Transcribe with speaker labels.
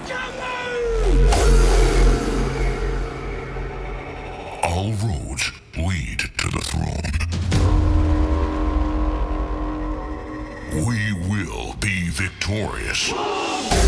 Speaker 1: All roads lead to the throne. We will be victorious.